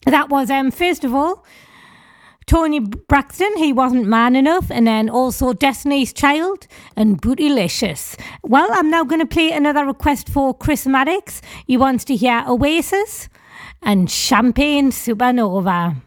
That was, first of all, Tony Braxton, He Wasn't Man Enough, and then also Destiny's Child and Bootylicious. Well, I'm now going to play another request for Chris Maddox. He wants to hear Oasis and Champagne Supernova.